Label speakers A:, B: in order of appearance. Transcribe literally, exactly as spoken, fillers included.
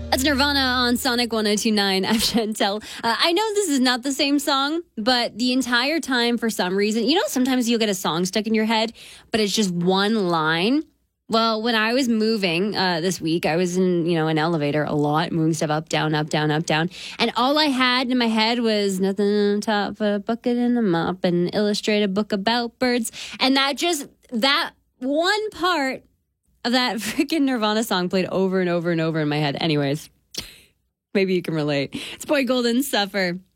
A: That's Nirvana on Sonic one oh two point nine. I'm Chantel. Uh, I know this is not the same song, but the entire time, for some reason, you know, sometimes you'll get a song stuck in your head, but it's just one line. Well, when I was moving uh, this week, I was in, you know, an elevator a lot, moving stuff up, down, up, down, up, down. And all I had in my head was nothing on top of a bucket and a mop, an illustrated book about birds. And that just, that one part of that freaking Nirvana song played over and over and over in my head. Anyways, maybe you can relate. It's Boy Golden, Suffer.